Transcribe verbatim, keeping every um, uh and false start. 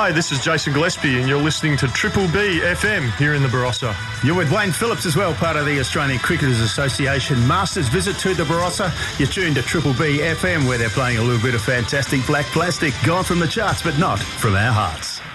Hi, this is Jason Gillespie and you're listening to Triple B F M here in the Barossa. You're with Wayne Phillips as well, part of the Australian Cricketers Association Masters visit to the Barossa. You're tuned to Triple B F M where they're playing a little bit of fantastic Black Plastic, gone from the charts but not from our hearts.